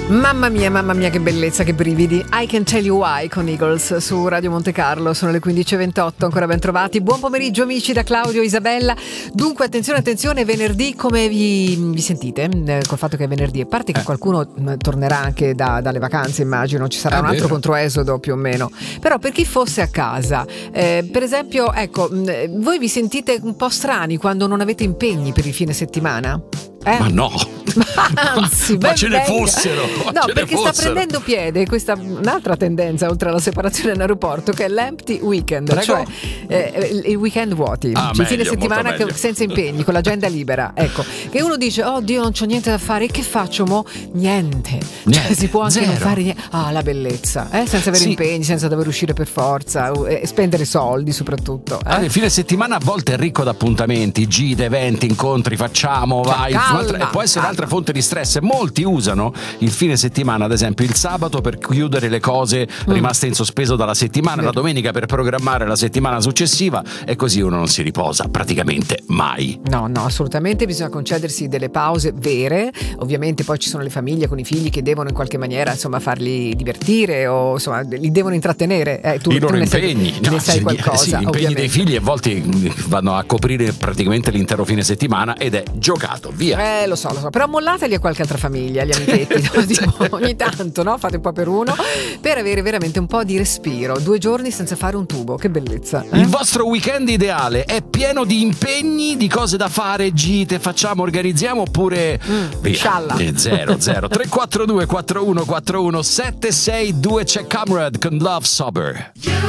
Mamma mia, che bellezza, che brividi. I Can Tell You Why con Eagles su Radio Monte Carlo. Sono le 15:28, ancora ben trovati. Buon pomeriggio amici da Claudio e Isabella. Dunque attenzione, venerdì come vi sentite? Col fatto che è venerdì, a parte che qualcuno tornerà anche dalle vacanze, immagino, ci sarà un altro controesodo più o meno. Però per chi fosse a casa, per esempio, ecco, voi vi sentite un po' strani quando non avete impegni per il fine settimana? Ma no, anzi, ma ce ne fossero. No, perché sta prendendo piede questa un'altra tendenza oltre alla separazione in aeroporto, che è l'empty weekend. Prego? Cioè il weekend vuoti, il fine settimana senza impegni, con l'agenda libera. Ecco, che uno dice: oh Dio, non c'ho niente da fare, e che faccio mo? Niente. Cioè, si può anche non fare niente. La bellezza, senza avere impegni, senza dover uscire per forza, spendere soldi soprattutto. Il fine settimana a volte è ricco di appuntamenti, gite, eventi, incontri, facciamo, vai. Può essere un'altra fonte di stress. Molti usano il fine settimana, ad esempio il sabato, per chiudere le cose rimaste in sospeso dalla settimana, la domenica per programmare la settimana successiva, e così uno non si riposa praticamente mai. No, assolutamente, bisogna concedersi delle pause vere. Ovviamente poi ci sono le famiglie con i figli che devono in qualche maniera, insomma, farli divertire, o insomma li devono intrattenere. I loro impegni, ne sai qualcosa. Sì, gli impegni dei figli a volte vanno a coprire praticamente l'intero fine settimana, ed è giocato, via. Lo so, però mollateli a qualche altra famiglia, gli amichetti, no? Tipo, ogni tanto, no? Fate un po' per uno, per avere veramente un po' di respiro. 2 giorni senza fare un tubo, che bellezza. Il vostro weekend ideale è pieno di impegni, di cose da fare, gite, facciamo, organizziamo, oppure scialla. 0 342 4141 762, c'è Comrade con Love Sober.